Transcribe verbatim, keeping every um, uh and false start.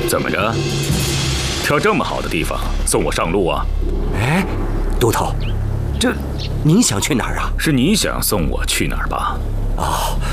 怎么着？挑这么好的地方送我上路啊？ 哎，都头，这您想去哪儿啊？ 是你想送我去哪儿吧？ 哦，